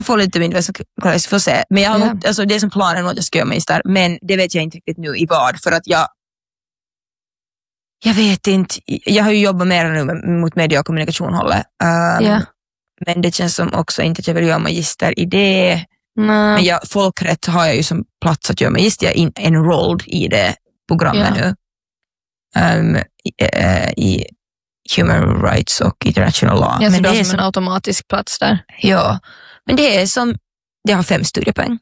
får lite mindre så får se. Men jag har alltså det är som planen att jag ska göra magister, men det vet jag inte riktigt nu i vad, för att jag vet inte, jag har ju jobbat mer nu mot media och kommunikation hållet. Men det känns som också inte att jag vill göra magister i det. Men folkrätt har jag ju som plats att göra magister. Jag är enrolled i det programmet nu. I human rights och international law. Ja, men det är som en automatisk plats där. Ja, men det är som, jag har 5 studiepoäng.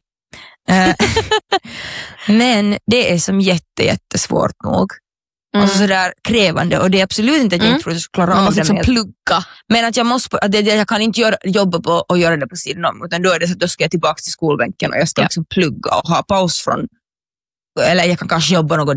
Men det är som jättesvårt nog. Alltså sådär krävande, och det är absolut inte att jag inte tror att jag ska klara av det. Man måste plugga. Men att jag kan inte jobba på och göra det på sidan om, utan då är det så att då ska jag tillbaka till skolbänken och jag ska liksom plugga och ha paus från, eller jag kan kanske jobba något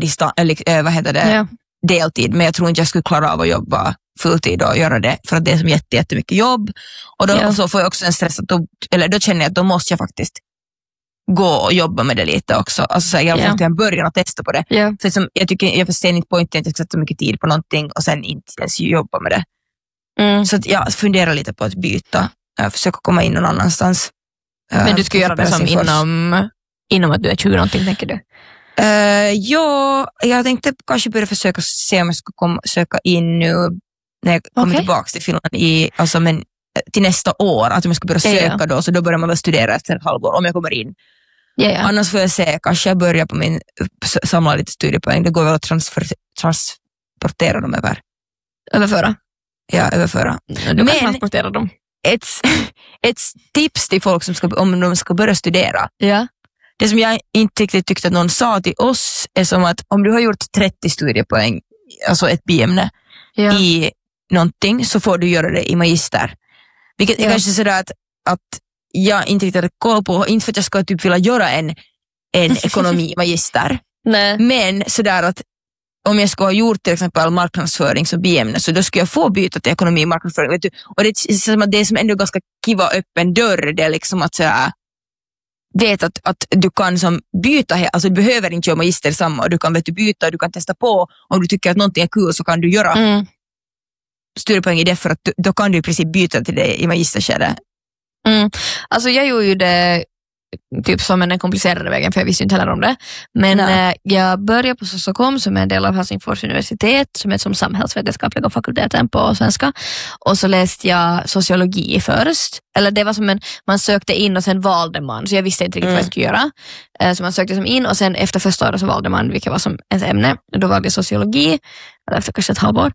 deltid, men jag tror inte jag skulle klara av att jobba fulltid och göra det, för att det är som jättemycket jobb, och då och så får jag också en stress att då känner jag att då måste jag faktiskt gå och jobba med det lite också, alltså så jag får till en början att testa på det, för som, jag förstår inte poängen att jag sätter mycket tid på någonting och sen inte ens jobba med det, så att jag funderar lite på att byta, försöka komma in någon annanstans. Men du ska göra det som inom att du är 20 någonting, tänker du? Ja, jag tänkte kanske börja försöka se om jag ska söka in nu när jag kommer tillbaka till Finland till nästa år, att jag ska börja söka då, så då börjar man väl studera efter ett halvår om jag kommer in. Annars får jag se, kanske jag börjar på min samla lite studiepoäng, det går väl att transportera dem över. Överföra? Ja, överföra. Du kan transportera dem. Ett tips till folk som om de ska börja studera. Det som jag inte riktigt tyckte att någon sa till oss är som att om du har gjort 30 studiepoäng, alltså ett biämne i någonting, så får du göra det i magister. Vilket är kanske sådär att jag inte riktigt har koll på, inte för att jag ska typ vilja göra en ekonomimagister. Men sådär att om jag ska ha gjort till exempel marknadsföring som biämne, så då ska jag få byta till ekonomi och marknadsföring. Vet du? Och det är som ändå ganska kiva öppen dörr, det är liksom att sådär, vet att du kan som byta, alltså du behöver inte göra magister samma, och du kan byta och du kan testa på, om du tycker att någonting är kul så kan du göra studiepoäng i det, för att då kan du i princip byta till det i magisterskedet. Alltså jag gjorde ju det typ som en komplicerade vägen, för jag visste inte heller om det, men jag började på Sossocom som är en del av Helsingfors universitet, som är som samhällsvetenskapliga fakulteten på svenska, och så läste jag sociologi först, eller det var som man sökte in och sen valde man, så jag visste inte riktigt vad jag skulle göra, så man sökte som in och sen efter första året så valde man vilket var som ens ämne, och då valde jag sociologi, eller efter kanske ett halvår.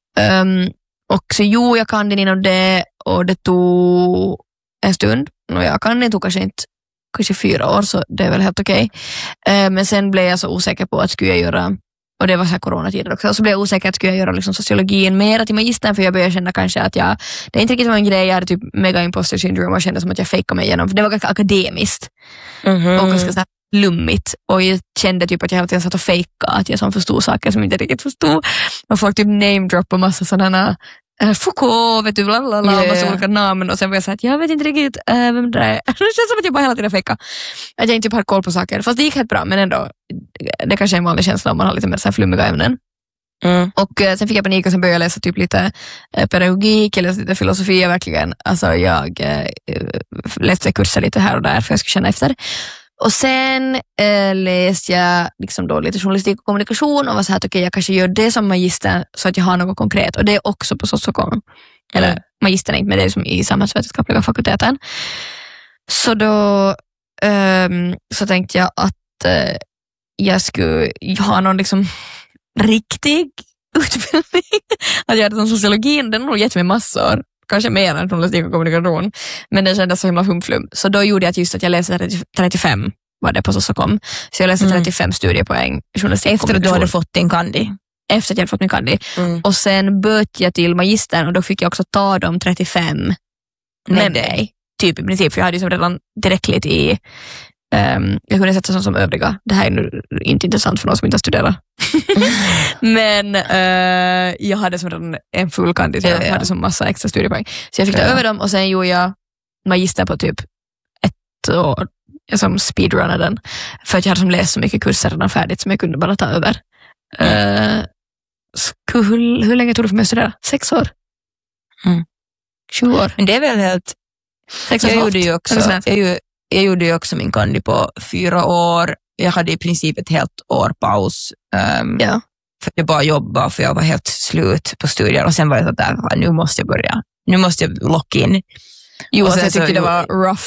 Och så jag kan det inom det, och det tog en stund, och jag kan det tog kanske 4 år, så det är väl helt okej. Men sen blev jag så osäker på att skulle jag göra, och det var så här coronatider också, så blev jag osäker att skulle jag göra liksom sociologin mer till magistern, för jag började känna kanske att det inte riktigt var en grej, jag hade typ mega imposter syndrome och kände som att jag fejkade mig igenom, för det var ganska akademiskt och ganska så här lummigt, och jag kände typ att jag hela tiden satt och fejkade att jag som förstod saker som jag inte riktigt förstod, och folk typ namedroppa massa sådana Foucault, vet du, massa olika namn, och sen var jag så att jag vet inte riktigt vem det är. Det känns som att jag bara hela tiden fejkade att jag inte typ har koll på saker, fast det gick helt bra, men ändå, det kanske är en vanlig känsla om man har lite mer så här flummiga ämnen. Och sen fick jag panik och sen började jag läsa typ lite pedagogik eller lite filosofi, verkligen, alltså jag läste kurser lite här och där för jag skulle känna efter. Och sen läste jag liksom då lite journalistik och kommunikation och var så här att okej, jag kanske gör det som magister så att jag har något konkret, och det är också på Sossocom. Eller magistern inte, men det är som i samhällsvetenskapliga fakulteten. Så då så tänkte jag att jag skulle ha någon liksom riktig utbildning. Att jag hade som sociologin, den har nog gett mig massor. Kanske mer än journalistik och kommunikation. Men det kändes så himla humflum. Så då gjorde jag just att jag läste 35 var det på Sossocom. Så jag läste 35 studiepoäng journalistik och kommunikation. Efter att du hade fått din kandi? Efter att jag hade fått min kandi. Och sen böt jag till magistern och då fick jag också ta de 35 med dig. Typ i princip, för jag hade ju redan tillräckligt i jag kunde sätta sånt som övriga. Det här är nu inte intressant för någon som inte har studerat. Men jag hade som redan en full kandidat. Jag hade som massa extra studiepoäng. Så jag fick ta över dem och sen gjorde jag magister på typ 1 år. Jag som speedrunnade den. För att jag hade som läst så mycket kurser redan färdigt som jag kunde bara ta över. Hur länge tog det för mig att studera? 6 år? 20 år? Men det är väl helt Jag gjorde ju också min kandi på 4 år. Jag hade i princip ett helt år paus. För jag bara jobbade, för jag var helt slut på studier. Och sen var jag så där, nu måste jag börja. Nu måste jag locka in. Jo, jag tyckte det var rough.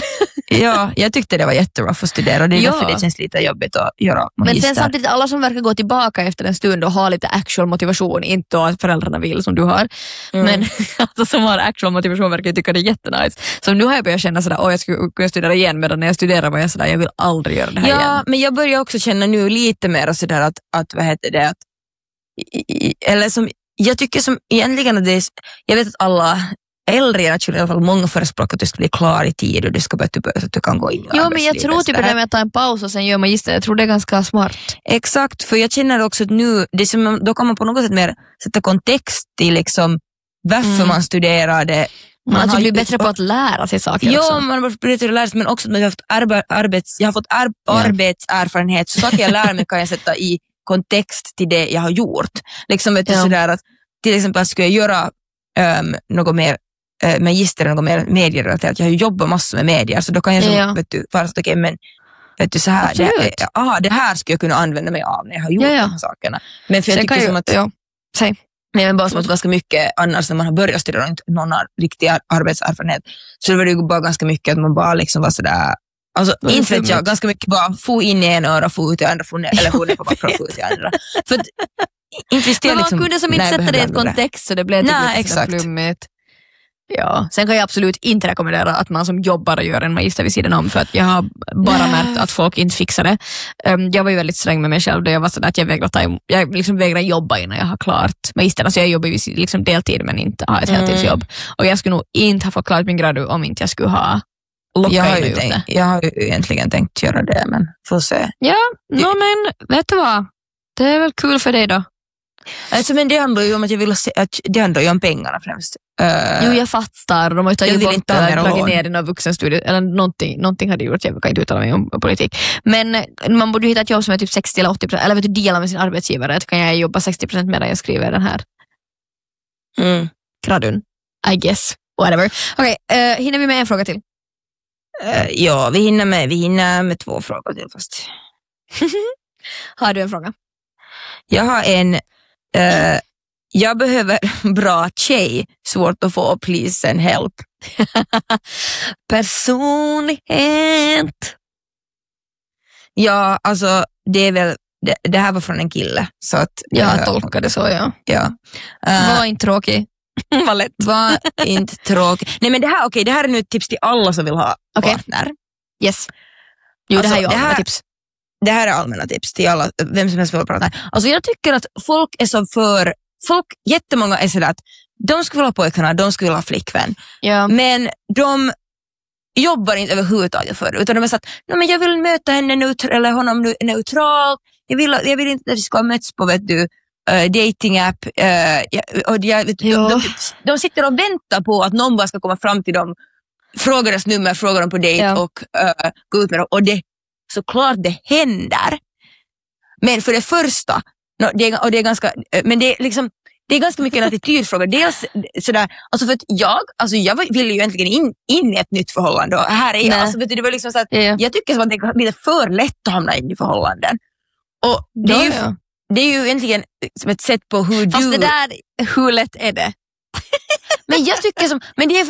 Ja, jag tyckte det var jätterough att studera. Och det är därför det känns lite jobbigt att göra magister. Men sen samtidigt, alla som verkar gå tillbaka efter en stund och ha lite actual motivation, inte att föräldrarna vill som du har, men alltså, som har actual motivation verkar tycka det är jättenice. Så nu har jag börjat känna sådär, jag skulle kunna studera igen, medan när jag studerar var jag sådär, jag vill aldrig göra det här igen. Ja, men jag börjar också känna nu lite mer sådär att vad heter det, eller som, jag tycker som egentligen att det är, jag vet att alla äldre generationer, i alla fall många förespråkar att du ska bli klar i tid och du ska börja så att du kan gå in i arbetslivet. Men jag tror typ det med att ta en paus och sen gör magister, jag tror det är ganska smart. Exakt, för jag känner också att nu, då kan man på något sätt mer sätta kontext i liksom varför man studerar det. Man har blivit bättre på att lära sig saker också. Ja, man har blivit bättre att lära sig, men också att jag har fått arbetserfarenhet, så saker jag lär mig kan jag sätta i kontext till det jag har gjort. Liksom vet du, sådär att till exempel skulle jag göra något mer magister, något mer medierelaterat. Jag har ju jobbat massor med medier, så då kan jag vet du, vara så okej, men vet du, så här, det här skulle jag kunna använda mig av när jag har gjort de här sakerna. Men för jag tycker som att säg. Nej, men bara som att ganska mycket annars när man har börjat studera och inte någon har riktig arbetserfarenhet, så det var ju bara ganska mycket att man bara liksom var sådär, alltså inte vet jag, ganska mycket bara få in i en öra, få ut i andra, eller få ner på papper och få ut i andra. För att, inte visst men man liksom, kunde som inte sätta det i ett kontext så det blev lite flummigt. Ja, sen kan jag absolut inte rekommendera att man som jobbar gör en magister vid sidan om, för att jag har bara märkt att folk inte fixar det. Jag var ju väldigt sträng med mig själv då jag var så att jag vägrar jobba innan jag har klart magistern. Alltså jag jobbar ju liksom deltid men inte har ett heltidsjobb. Och jag skulle nog inte ha fått klart min gradu om inte jag skulle ha jag har ju egentligen tänkt göra det, men får se. Ja, men vet du vad? Det är väl kul för dig då. Alltså, men det handlar ju om att jag vill se, att det handlar ju om pengarna främst. Jo, jag fattar. De har ju dragit ner den av vuxenstudier eller någonting hade gjort, jag kan inte uttala mig om politik. Men man borde hitta ett jobb som är typ 60 eller 80%, eller vet du, dela med sin arbetsgivare. Att kan jag jobba 60% medan jag skriver den här gradun, I guess, whatever. Okej, hinner vi med en fråga till? Ja, vi hinner med 2 frågor till fast. Har du en fråga? Jag har en jag behöver bra tjej, svårt att få, please send help. Personlighet. Ja, alltså det är väl det här var från en kille, så att jag tolkar det så, ja. Var inte tråkig. Var lätt. Var inte tråkig. Nej, men det här är nu ett tips till alla som vill ha partner. Yes. Jo, alltså, det här är ju allmänna tips. Det här är allmänna tips till alla, vem som helst vill prata. Alltså jag tycker att folk är så jättemånga är sådär att de skulle vilja ha pojkarna, de skulle vilja ha flickvän. Ja. Men de jobbar inte överhuvudtaget för det, utan de är så att men jag vill möta henne eller honom neutralt. Jag vill inte att vi ska ha möts på dating-app. De sitter och väntar på att någon bara ska komma fram till dem, fråga deras nummer, fråga dem på date och gå ut med dem. Och det såklart det händer. Men för det första, det är ganska, men det är liksom, det är ganska mycket en attitydfråga. Dels sådär, alltså för att jag vill ju egentligen in i ett nytt förhållande. Och här är jag, alltså vet du, det var liksom så att jag tycker som att det är lite för lätt att hamna in i förhållanden. Och det är ju egentligen som ett sätt på hur fast det där, hur lätt är det? Men jag tycker som,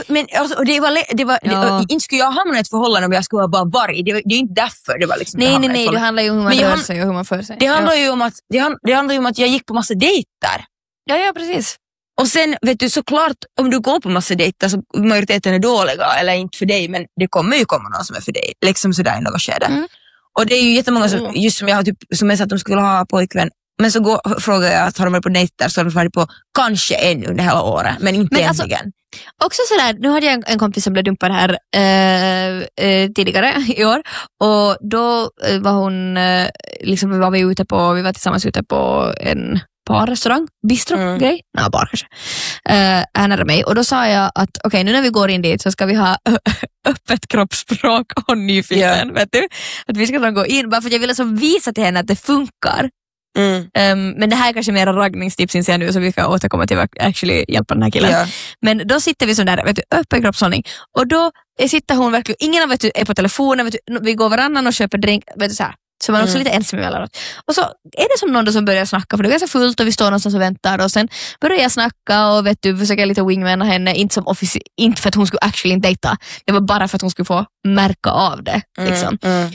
inte skulle jag hamna i ett förhållande om jag skulle vara bara varg. Det är inte därför det var liksom. Nej, det handlar ju om hur man rör sig och hur man för sig. Det handlar ju om att jag gick på massa dejter. Ja, precis. Och sen vet du, såklart om du går på massa dejter så majoriteten är dåliga eller inte för dig, men det kommer ju komma någon som är för dig, liksom sådär i något skede. Och det är ju jättemånga som, just som jag har som är så att de skulle ha pojkvän. Men så frågar jag att har de varit på dejter, så har de varit på kanske en under hela året, men inte egentligen. Alltså, också sådär, nu hade jag en kompis som blev dumpad här tidigare i år, och då var hon vi var tillsammans ute på en barrestaurang, bistro-grej, bar kanske, här nära mig, och då sa jag att okej, nu när vi går in dit så ska vi ha öppet kroppsspråk och nyfiken, vet du, att vi ska gå in, bara för att jag ville så visa till henne att det funkar. Men det här är kanske mera raggningstips inser jag nu, så vi kan återkomma till att actually hjälpa den här killen. Ja. Men då sitter vi sån där, vet du, öppen kroppshållning. Och då sitter hon verkligen, ingen av vet du, är på telefonen, vet du, vi går varannan och köper drink, vet du, så här. Så man är också lite ensam emellanåt. Och så är det som någon som börjar snacka, för det är ganska fullt och vi står någonstans och väntar, och sen börjar jag snacka och vet du, försöker lite wingmana henne, inte för att hon skulle actually inte dejta, det var bara för att hon skulle få märka av det liksom.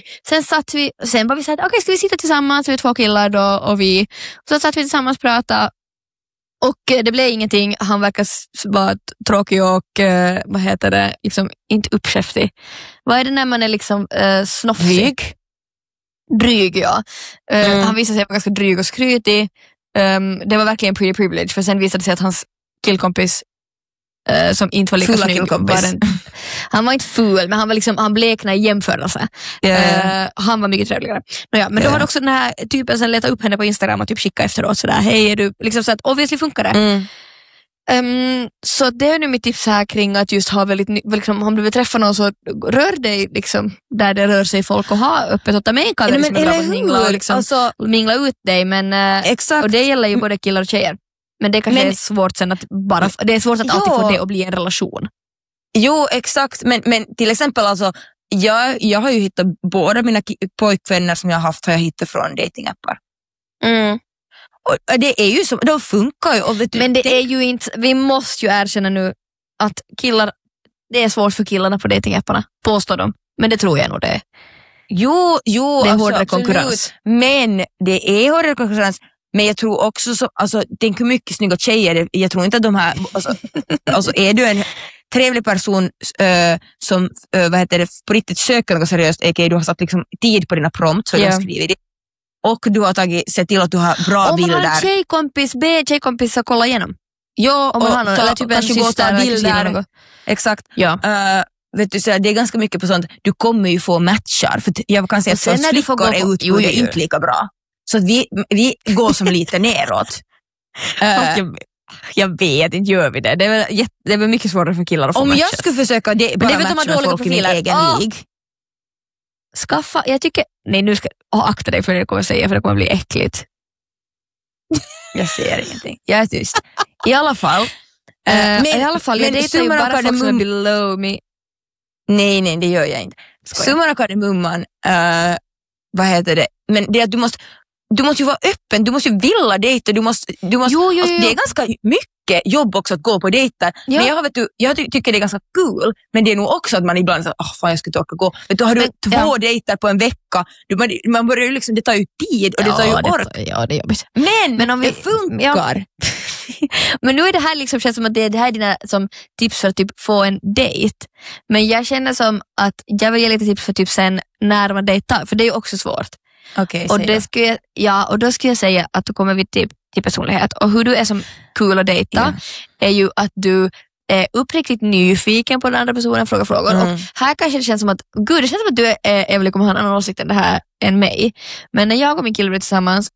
Sen var vi såhär, okej, ska vi sitta tillsammans, vi är 2 killar då, och så satt vi tillsammans och pratade. Och det blev ingenting. Han verkar vara tråkig och liksom inte uppkäftig. Vad är det när man är liksom snoffig? Dryg, ja. Han visade sig vara ganska dryg och skrytig. Det var verkligen pretty privilege, för sen visade det sig att hans killkompis som inte var lika snygg han var inte ful, men han var liksom, han bleknade i jämförelse. Han var mycket trevligare. Men då hade också den här typen sen letat upp henne på Instagram och typ skicka efteråt sådär, hej, är du liksom, så att obviously funkar det. Så det är nu mitt tips här kring att just ha väldigt liksom, om du vill träffa någon, så rör dig liksom där det rör sig folk, och ha öppet och ta med en kaveri liksom, och liksom, mingla ut dig, men och det gäller ju både killar och tjejer. Men det kanske är svårt sen att bara, det är svårt att alltid få det att bli en relation. Jo, exakt, men till exempel alltså, jag har ju hittat båda mina pojkvänner som jag har haft, har jag hittat från datingappar. Och det är ju som, de funkar ju. Och vet du, men det är ju inte, vi måste ju erkänna nu att killar, det är svårt för killarna på datingapparna, påstår de. Men det tror jag nog det är. Jo, det är hårdare konkurrens. Men det är hårdare konkurrens. Men jag tror också, alltså, tänk hur mycket snygga tjejer, jag tror inte att de här, alltså är du en trevlig person som på riktigt söker något seriöst, du har satt liksom tid på dina prompt, så jag skriver det. Och du har sett till att du har bra bilder. Om man har tjejkompis, be tjejkompis att kolla igenom. Ja, och eller typ en syster bilder. Exakt. Ja. Vet du, så det är ganska mycket på sånt. Du kommer ju få matchar. För jag kan säga att sen flickor är utbudda inte lika bra. Så att vi går som lite neråt. Jag vet inte, gör vi det? Det är väl mycket svårare för killar att få matcher. matches. Om jag skulle försöka bara matcha med folk i min egen lig. Skaffa, jag tycker, nej nu ska akta dig för det jag kommer säga, för det kommer bli äckligt. Jag ser ingenting. Jag är tyst. I alla fall. Jag dejtar ju bara folk som är below me. Nej, det gör jag inte. Summan av kardemumman, vad heter det? Men det är att du måste ju vara öppen, du måste ju vilja dejta, du måste Jo. Alltså, det är ganska mycket jobb också att gå på dejter. Ja. Men jag tycker det är ganska kul, men det är nog också att man ibland säger, fan jag skulle orka gå. Vet du, har du 2 dejter på en vecka, man börjar ju liksom, det tar ju tid och det tar ju ork. Det är jobbigt. Men om det funkar. Men nu är det här liksom, känns som att det här är dina som tips för att typ få en dejt. Men jag känner som att jag vill ge lite tips för typ sen när man dejtar, för det är ju också svårt. Okay, och då skulle jag säga att då kommer vi till personlighet. Och hur du är som kul att dejta är ju att du är uppriktigt nyfiken på den andra personen, frågar frågor. Och här kanske det känns som att det känns som att du Evelyn kommer ha en annan åsikt än det här än mig. Men när jag och min kille blev tillsammans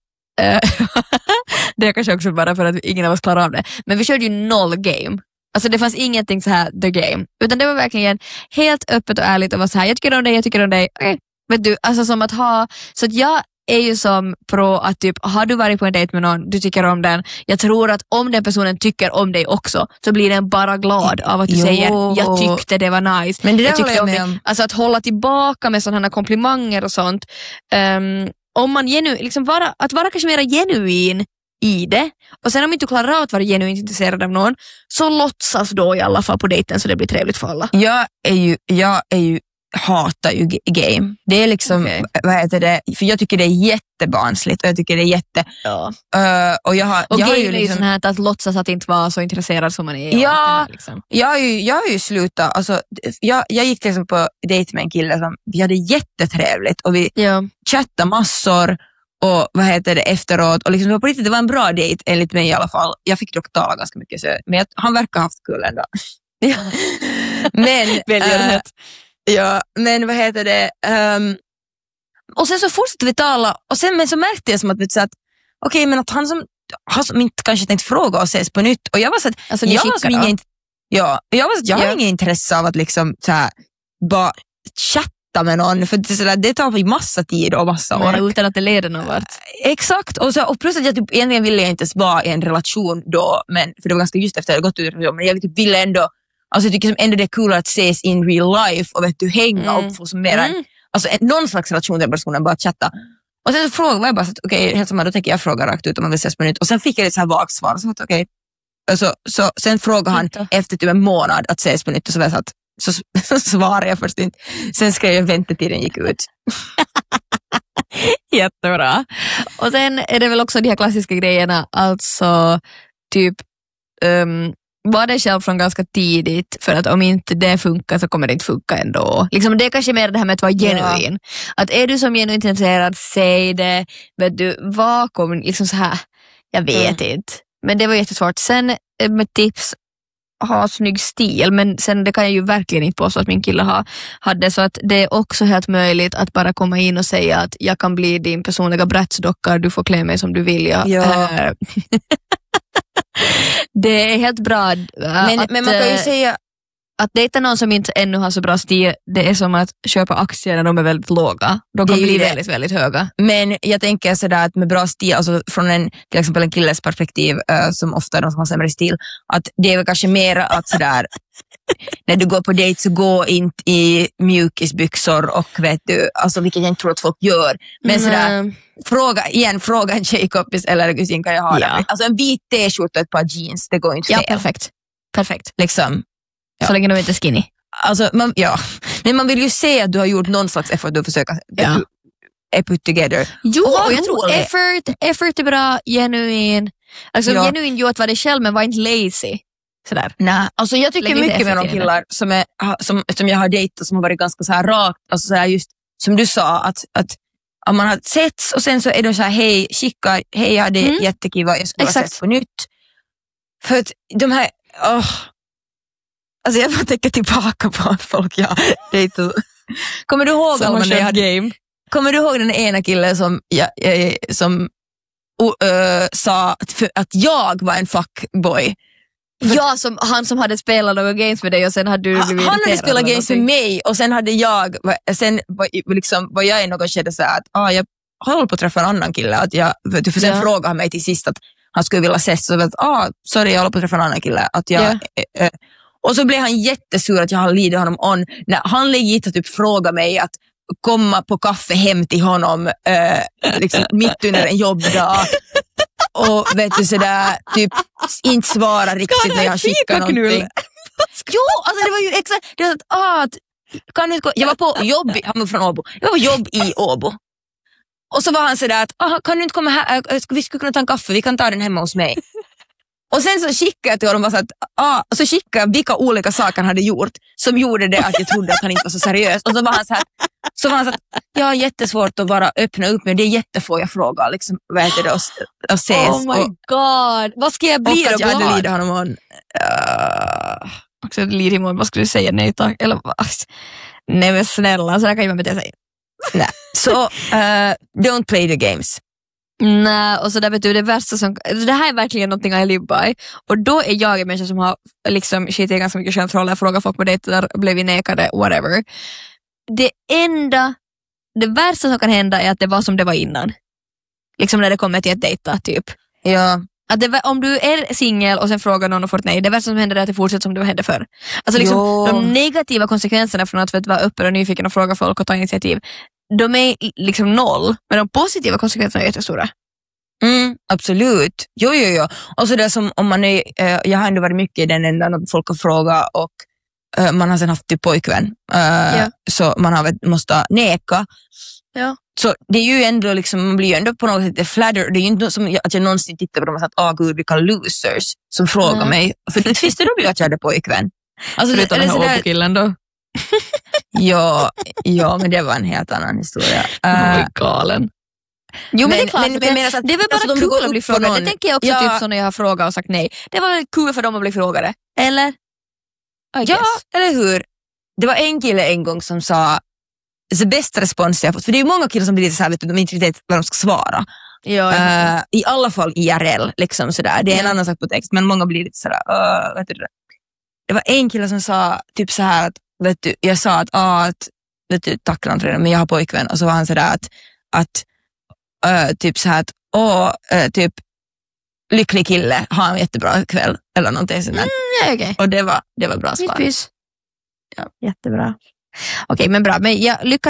det är kanske också bara för att ingen av oss klarar av det. Men vi körde ju 0 game. Alltså det fanns ingenting så här the game. Utan det var verkligen helt öppet och ärligt och var så här, jag tycker om dig. Okay. Vet du, alltså som att ha, så att jag är ju som pro att typ, har du varit på en dejt med någon, du tycker om den, jag tror att om den personen tycker om dig också, så blir den bara glad av att du säger, jag tyckte det var nice. Men det där jag håller jag med om. Alltså att hålla tillbaka med sådana komplimanger och sånt. Om man liksom att vara kanske mer genuin i det, och sen om inte klarar av att vara genuint intresserad av någon, så låtsas då i alla fall på dejten så det blir trevligt för alla. Jag är ju hatar ju game. Det är liksom, vad heter det? För jag tycker det är jättebarnsligt och jag tycker det är jätte... Ja. Och game är ju liksom, sån här att låtsas att inte vara så intresserad som man är. Ja, liksom. jag har ju slutat. Alltså, jag gick liksom på dejt med en kille som vi hade jättetrevligt och vi chattade massor och vad heter det efteråt. Och liksom, på riktigt, det var en bra dejt enligt mig i alla fall. Jag fick dock tala ganska mycket, men han verkar ha haft kul ändå. Men... välgörenhet. Ja, men vad heter det? Och sen så fortsatte vi tala och men så märkte jag som att okej, men att han som inte kanske tänkt fråga och ses på nytt. Och jag var så att alltså, jag har inget intresse av att liksom så här bara chatta chatta med någon, för det tar ju massa tid och massa ork. Men utan att det leder någon vart. Exakt, och plus att jag typ, egentligen ville jag inte ens vara i en relation då, men, för det var ganska just efter att jag gått ut, men jag typ ville ändå, alltså jag tycker ändå det är kul att ses in real life och vet du, hänga och få som mer alltså någon slags relation till personen, bara chatta. Och sen så frågade jag bara så att okej, helt som då tänker jag fråga rakt ut om man vill ses på nytt, och sen fick jag ett så här vagt svar, så att okej. Så sen frågade han efter typ en månad att ses på nytt, och så var jag så att så svarade jag först inte. Sen skrev jag väntetiden gick ut. Jättebra. Och sen är det väl också de här klassiska grejerna, alltså typ var det själv från ganska tidigt, för att om inte det funkar så kommer det inte funka ändå. Liksom det är kanske mer det här med att vara genuin. Att är du som genuint intresserad, säg det. Vet du, vad kommer liksom så här, jag vet inte. Men det var jättesvårt. Sen med tips, ha snygg stil, men sen det kan jag ju verkligen inte påstå att min kille hade, så att det är också helt möjligt att bara komma in och säga att jag kan bli din personliga brattsdocka, du får klä mig som du vill. Det är helt bra. Men man kan ju säga att dejta någon som inte ännu har så bra stil, det är som att köpa aktier när de är väldigt låga. De kan bli väldigt, väldigt höga. Men jag tänker sådär att med bra stil, alltså från till exempel en killes perspektiv, som ofta är de som har sämre stil, att det är väl kanske mer att sådär när du går på dejt så gå inte i mjukisbyxor och vet du, alltså vilket jag inte tror att folk gör. Men sådär, fråga en tjejkompis eller kusin, kan jag ha det? Alltså en vit t-shirt och ett par jeans, det går inte fel. Ja, perfekt. Liksom. Ja. Så länge de inte är skinny. Alltså, men man vill ju se att du har gjort någon slags effort att försöka är put together. Jo, och jag tror effort är bra, genuin. Alltså genuin gjort vad det själv, men var inte lazy. Sådär. Nej, alltså jag tycker mycket med de killar som jag har dejtat som har varit ganska så här rakt, alltså så här just som du sa, att om man har setts och sen så är de så här, hej, jag hade jättekiva, jag skulle ha sett på nytt. För att de här, alltså jag bara tänker tillbaka på folk jag dejtade. Kommer du ihåg Kommer du ihåg den ena killen som sa att jag var en fuckboy? Ja, han som hade spelat några games med dig och sen hade du blivit han hade spelat games med mig och sen hade jag, sen var jag i något skede så att jag håller på att träffa en annan kille, att för sen frågade han mig till sist att han skulle vilja ses, så att sorry, jag håller på att träffa en annan kille, att jag och så blev han jättesur att jag har lidit honom on när han legit typ frågade mig att komma på kaffe hem till honom liksom mitt under en jobbdag. Och vet du sådär, typ inte svara riktigt när jag skickar någonting. Jo, alltså det var ju exakt, det var att kan du inte, jag var på jobb, han var från Åbo. Jag var på jobb i Åbo. Och så var han sådär att kan du inte komma här, vi skulle kunna ta en kaffe, vi kan ta den hemma hos mig. Och sen så skickade jag till honom och så att så skickade jag vilka olika saker han hade gjort som gjorde det att jag trodde att han inte var så seriös. Och så var han så att jag har jättesvårt att bara öppna upp mig. Det är jättefå jag frågar liksom, vad heter det, och ses. Oh my god, vad ska jag bli då? Och att jag hade lidit honom on. Också lidit imorgon, vad skulle du säga? Nej tack, eller vad? Nej men snälla, så där kan jag inte säga. Nej, så don't play the games. Nej, och så där vet du, det värsta som, det här är verkligen någonting I live by, och då är jag en människa som har liksom skitit ganska mycket självförtroende, frågar folk på dejter, blev vi nekade, whatever. Det värsta som kan hända är att det var som det var innan, liksom när det kommer till ett dejta typ. Ja. Att om du är singel och sen frågar någon och får ett nej, det värsta som händer är att det fortsätter som det hände förr. Alltså liksom, de negativa konsekvenserna från att vara öppen och nyfiken och fråga folk och ta initiativ, de är liksom noll, men de positiva konsekvenserna är jättestora. Absolut. Jo. Och så det som om man är, jag har ändå varit mycket i den ändan att folk har frågat och man har sen haft typ pojkvän. Så man har måste neka. Ja. Så det är ju ändå liksom, man blir ju ändå på något sätt flatter. Det är ju inte som att jag någonsin tittar på dem och sagt, gud vilka losers som frågar mig. För det visste de ju att jag hade pojkvän. Alltså, förutom den här Åbo-killen då. ja, men det var en helt annan historia. Galen. Jo, men det är klart, det är väl bara alltså, kul att bli frågad. Det tänker jag också typ så när jag har frågat och sagt nej. Det var kul för dem att bli frågade. Eller? Ja, eller hur? Det var en kille en gång som sa the best respons jag fått. För det är ju många killar som blir lite så här, vet du, de inte vet vad de ska svara. Ja, i alla fall IRL, liksom sådär. Det är en annan sak på text, men många blir lite sådär, vet du det. Det var en kille som sa typ så här att, vet du, jag sa att tackla honom, men jag har pojkvän. Och så var han sådär att typ så här att typ lycklig kille, ha en jättebra kväll eller någonting sånt. Okay. Och det var bra svar. Ja. Jättebra. Okej, men bra. Men jag lyckas